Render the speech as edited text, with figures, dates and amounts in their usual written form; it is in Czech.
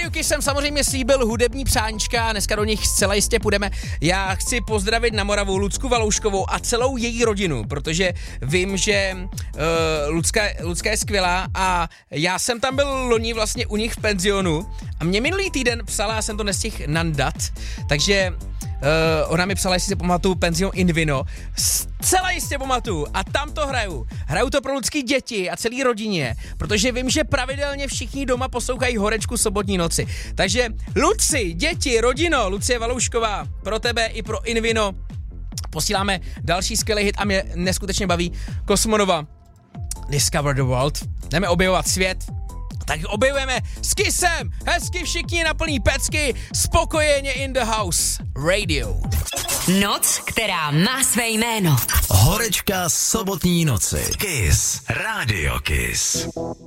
Rádiu Kiss jsem samozřejmě slíbil hudební přáníčka, dneska do nich zcela jistě půjdeme. Já chci pozdravit na Moravu Lucku Valouškovou a celou její rodinu, protože vím, že Lucka je skvělá a já jsem tam byl loni vlastně u nich v penzionu a mě minulý týden psala, já jsem to nestihl nandat, takže ona mi psala, jestli si pamatuju penzion Invino. Zcela jistě pamatuju a tam to hraju. Hraju to pro lidský děti a celý rodině, protože vím, že pravidelně všichni doma poslouchají Horečku sobotní noci. Takže Luci, děti, rodino, Lucie Valoušková, pro tebe i pro Invino posíláme další skvělý hit a mě neskutečně baví Kosmonova Discover the World. Jdeme objevovat svět. Tak objevujeme s Kissem, hezky všichni na plný pecky, spokojeně in the house, radio. Noc, která má své jméno. Horečka sobotní noci. Kiss, Radio Kiss.